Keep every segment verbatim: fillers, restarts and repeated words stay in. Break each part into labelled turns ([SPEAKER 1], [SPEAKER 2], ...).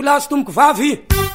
[SPEAKER 1] lahy sy tomboko vavy.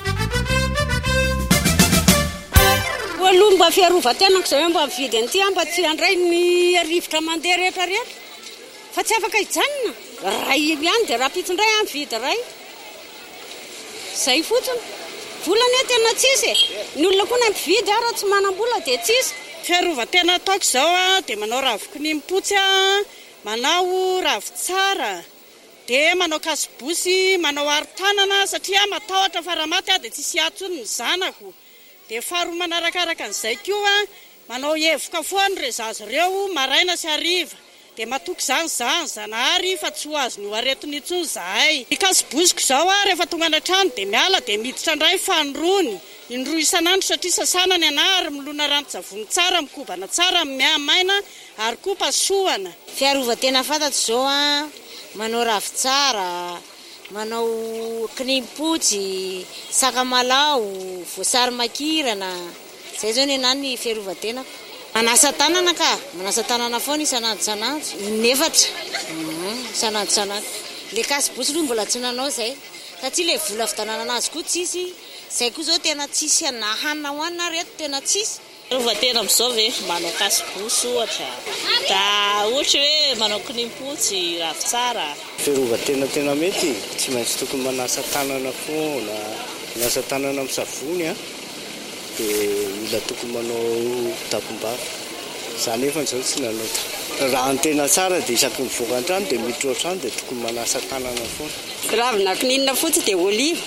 [SPEAKER 2] Aloha mba fiarovan-tenako zao hoe mba mividy an'ity mba tsy handray ny rivotra mandeha rehetra rehetra fa tsy afaka hijanona ray ihany dia raha pitondray a mividy ray zay fotsiny volana e tena tsisy ny olona koa na mpividy ara tsy manam-bola dia tsisy.
[SPEAKER 3] Fiarovan-tena ataoko zao a dia manao ravin-kinimpotsy a, manao ravin-tsara dia manao kasibosy, manao arotanana satria matahotra fa raha maty a dia tsisy atsony ny zanako. Dia faharoa manarakaraka an'izay koa manao evoka foana ry zaza ireo maraina sy hariva dia matoky izany zany zanahary fa tsy ho azo ny ho aretiny intsony zahay. Ny kasibosiko izao a rehefa tonga any an-trano dia miala dia miditra indray fanirony indroa isan'andro satria sasana ny ana ary milona ranon-tsavony tsara mikobana tsara miamaina ary koa pasohana.
[SPEAKER 4] Fiarovan-tena fantatro izao a manao ravin-tsara, manao kinimpotsy, sakamalao, voasary makirana, zay zao ny anany ny fiarovan-tena. Manasa tanana ka, manasa tanana foana isan'andro isan'andro, inefatra isan'andro isan'andro. Le kasibosy aloha mbola tsy nanao zay satria le vola fidanana anazy koa tsisy, zay koa zao tena tsisy anahanina hoanina reto tena tsisy.
[SPEAKER 5] Fiarovan-tena amin'izao ve manao kasibosy ohatra da ohatra hoe manao kinimpotsy, ravin-tsara.
[SPEAKER 6] Fiarovan-tena tena mety tsy maintsy tokony manasa tanana foana, manasa tanana amin'ny savony a dia mila tokony manao takom-bava izany efa izao tsy nanao. Raha ny tena tsara dia isaky mivoaka an-trano dia miditra ao-trano dia tokony manasa tanana foana.
[SPEAKER 2] Ravina kininina fotsy dia oliva,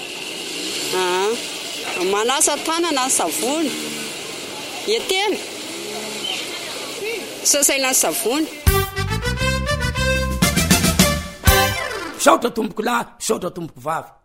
[SPEAKER 2] manasa tanana ny savony, etela sasaina ny savony.
[SPEAKER 1] Saotra tomboko lahy, saotra tomboko vavy.